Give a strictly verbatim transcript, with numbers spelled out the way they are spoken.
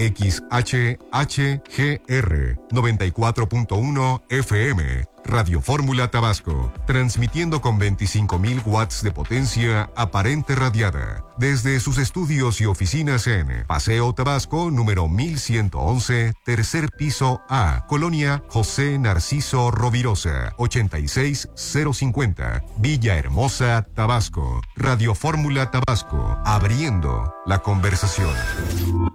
X H H G R noventa y cuatro punto uno F M. Radio Fórmula Tabasco, transmitiendo con veinticinco mil watts de potencia aparente radiada, desde sus estudios y oficinas en Paseo Tabasco, número mil ciento once, tercer piso A, Colonia José Narciso Rovirosa, ochenta y seis mil cincuenta, Villahermosa, Tabasco. Radio Fórmula Tabasco, abriendo la conversación.